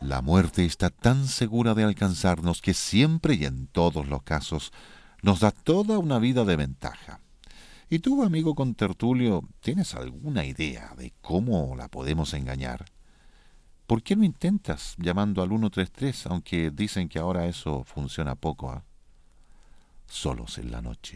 La muerte está tan segura de alcanzarnos que siempre y en todos los casos nos da toda una vida de ventaja. ¿Y tú, amigo contertulio, tienes alguna idea de cómo la podemos engañar? ¿Por qué no intentas llamando al 133, aunque dicen que ahora eso funciona poco, ¿ah? Solos en la noche.